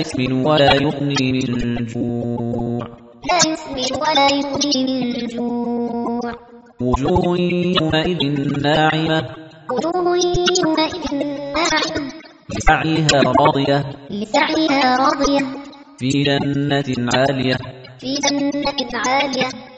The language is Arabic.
يسمن ولا يغني من جوع لا يسمن ولا يغني من جوع وجوه يومئذ ناعمة وجوه يومئذ ناعمة لسعيها راضية لسعيها راضية في جنة عالية في جنة عالية